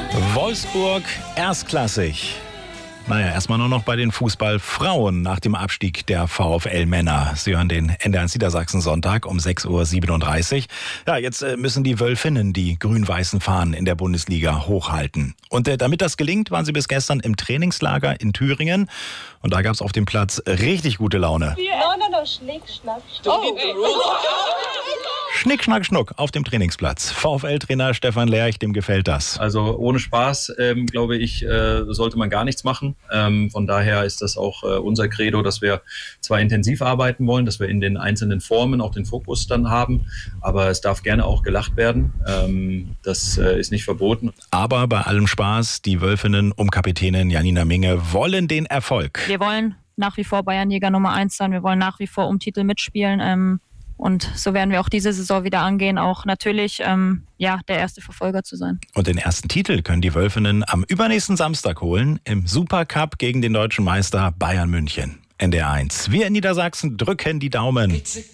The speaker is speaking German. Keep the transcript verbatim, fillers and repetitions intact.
Wolfsburg erstklassig. Naja, erstmal nur noch bei den Fußballfrauen nach dem Abstieg der VfL-Männer. Sie hören den N D R eins Niedersachsen Sonntag um sechs Uhr siebenunddreißig. Ja, jetzt müssen die Wölfinnen die grün-weißen Fahnen in der Bundesliga hochhalten. Und äh, damit das gelingt, waren sie bis gestern im Trainingslager in Thüringen. Und da gab es auf dem Platz richtig gute Laune. No, no, no, Schnick, Schnack, oh. Schnick, Schnack, Schnuck auf dem Trainingsplatz. VfL-Trainer Stefan Lerch, dem gefällt das. Also ohne Spaß, ähm, glaube ich, äh, sollte man gar nichts machen. Ähm, von daher ist das auch äh, unser Credo, dass wir zwar intensiv arbeiten wollen, dass wir in den einzelnen Formen auch den Fokus dann haben, aber es darf gerne auch gelacht werden. Ähm, das äh, ist nicht verboten. Aber bei allem Spaß, die Wölfinnen um Kapitänin Janina Minge wollen den Erfolg. Wir wollen nach wie vor Bayernjäger Nummer eins sein. Wir wollen nach wie vor um Titel mitspielen. Ähm, Und so werden wir auch diese Saison wieder angehen, auch natürlich ähm, ja, der erste Verfolger zu sein. Und den ersten Titel können die Wölfinnen am übernächsten Samstag holen, im Supercup gegen den deutschen Meister Bayern München. N D R eins. Wir in Niedersachsen drücken die Daumen.